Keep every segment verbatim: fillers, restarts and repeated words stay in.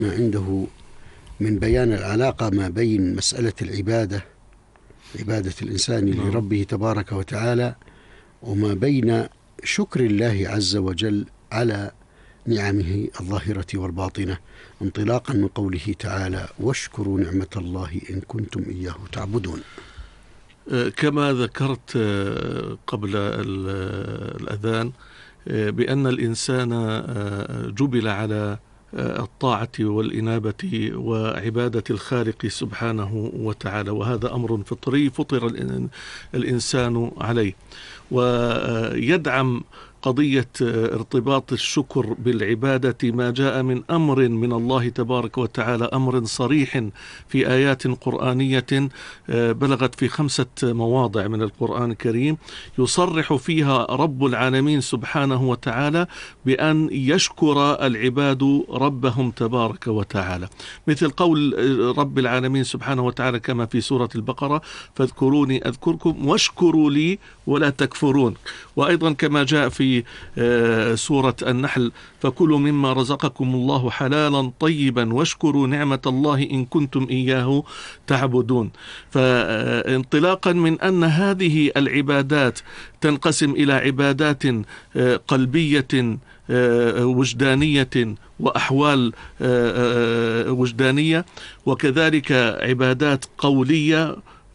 عنده من بيان العلاقة ما بين مسألة العبادة، عبادة الإنسان لربه تبارك وتعالى، وما بين شكر الله عز وجل على نعمه الظاهرة والباطنة، انطلاقا من قوله تعالى: واشكروا نعمة الله إن كنتم إياه تعبدون. كما ذكرت قبل الأذان بأن الإنسان جبل على الطاعة والإنابة وعبادة الخالق سبحانه وتعالى، وهذا أمر فطري فطر الإنسان عليه. ويدعم قضية ارتباط الشكر بالعبادة ما جاء من أمر من الله تبارك وتعالى، أمر صريح في آيات قرآنية بلغت في خمسة مواضع من القرآن الكريم، يصرح فيها رب العالمين سبحانه وتعالى بأن يشكر العباد ربهم تبارك وتعالى، مثل قول رب العالمين سبحانه وتعالى كما في سورة البقرة: فاذكروني أذكركم واشكروا لي ولا تكفرون. وأيضا كما جاء في سورة النحل: فكلوا مما رزقكم الله حلالا طيبا واشكروا نعمة الله إن كنتم إياه تعبدون. فانطلاقا من أن هذه العبادات تنقسم إلى عبادات قلبية وجدانية وأحوال وجدانية، وكذلك عبادات قولية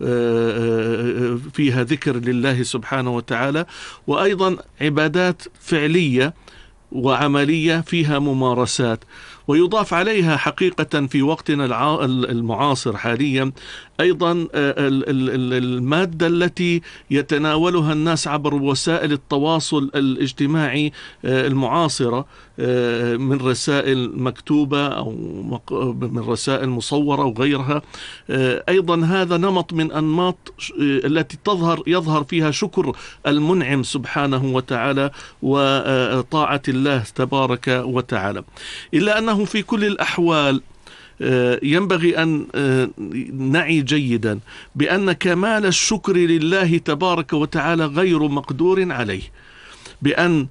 فيها ذكر لله سبحانه وتعالى، وأيضا عبادات فعلية وعملية فيها ممارسات. ويضاف عليها حقيقة في وقتنا المعاصر حاليا أيضا المادة التي يتناولها الناس عبر وسائل التواصل الاجتماعي المعاصرة، من رسائل مكتوبة أو من رسائل مصورة وغيرها. أيضا هذا نمط من أنماط التي تظهر يظهر فيها شكر المنعم سبحانه وتعالى وطاعة الله تبارك وتعالى، إلا أنه في كل الأحوال ينبغي أن نعي جيدا بأن كمال الشكر لله تبارك وتعالى غير مقدور عليه، بأن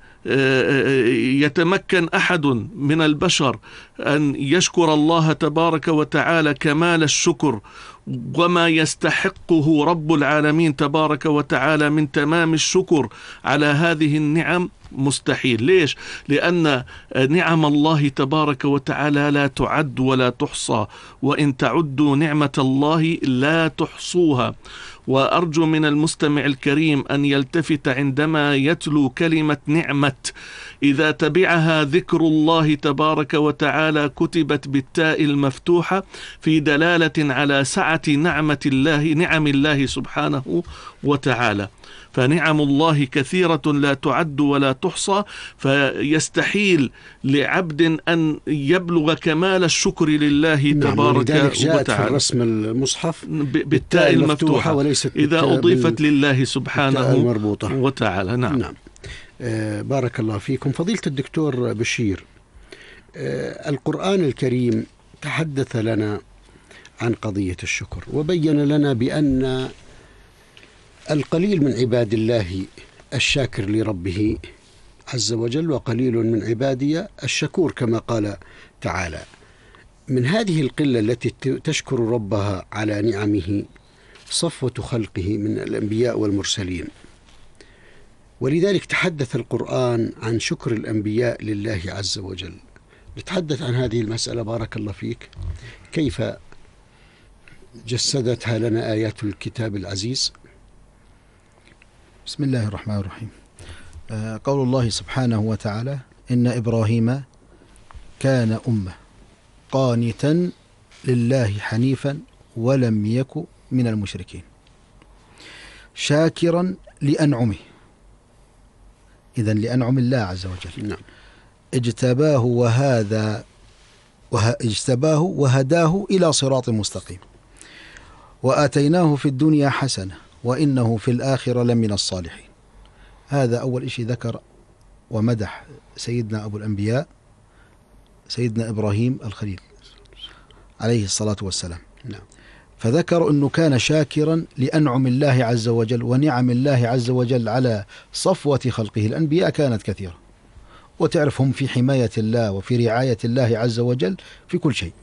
يتمكن أحد من البشر أن يشكر الله تبارك وتعالى كمال الشكر وما يستحقه رب العالمين تبارك وتعالى من تمام الشكر على هذه النعم مستحيل. ليش؟ لأن نعم الله تبارك وتعالى لا تعد ولا تحصى، وإن تعدوا نعمة الله لا تحصوها. وأرجو من المستمع الكريم أن يلتفت عندما يتلو كلمة نعمة، إذا تبعها ذكر الله تبارك وتعالى كتبت بالتاء المفتوحة في دلالة على سعة نعمة الله نعم الله سبحانه وتعالى. فنعم الله كثيرة لا تعد ولا تحصى، فيستحيل لعبد أن يبلغ كمال الشكر لله تبارك نعم، جاءت وتعالى في الرسم المصحف بالتاء المفتوحة وليست إذا أضيفت لله سبحانه وتعالى. نعم. نعم. آه بارك الله فيكم فضيلة الدكتور بشير. آه القرآن الكريم تحدث لنا عن قضية الشكر، وبين لنا بأن القليل من عباد الله الشاكر لربه عز وجل، وقليل من عبادي الشكور كما قال تعالى. من هذه القلة التي تشكر ربها على نعمه صفوة خلقه من الأنبياء والمرسلين، ولذلك تحدث القرآن عن شكر الأنبياء لله عز وجل. نتحدث عن هذه المسألة بارك الله فيك، كيف جسدتها لنا آيات الكتاب العزيز. بسم الله الرحمن الرحيم. آه قول الله سبحانه وتعالى: إن إبراهيم كان أمة قانتا لله حنيفا ولم يك من المشركين شاكرا لأنعمه. إذن لأنعم الله عز وجل. نعم. اجتباه وهذا وه... اجتباه وهداه إلى صراط مستقيم، وآتيناه في الدنيا حسنة وإنه في الآخرة لمن الصالحين. هذا أول شيء ذكر ومدح سيدنا أبو الأنبياء سيدنا إبراهيم الخليل عليه الصلاة والسلام. نعم. فذكر أنه كان شاكرا لأنعم الله عز وجل ونعم الله عز وجل على صفوة خلقه. الأنبياء كانت كثيرة وتعرفهم في حماية الله وفي رعاية الله عز وجل في كل شيء.